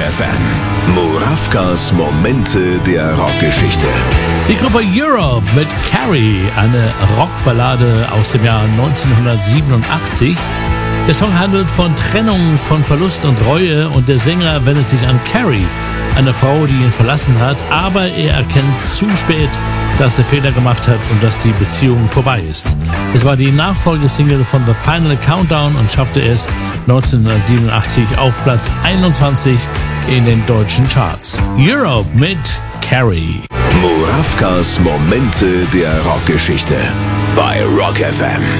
FM. Murawkas Momente der Rockgeschichte. Die Gruppe Europe mit Carrie, eine Rockballade aus dem Jahr 1987. Der Song handelt von Trennung, von Verlust und Reue und der Sänger wendet sich an Carrie, eine Frau, die ihn verlassen hat, aber er erkennt zu spät, dass er Fehler gemacht hat und dass die Beziehung vorbei ist. Es war die Nachfolgesingle von The Final Countdown und schaffte es 1987 auf Platz 21 in den deutschen Charts. Europe mit Carrie. Murawkas Momente der Rockgeschichte bei Rock FM.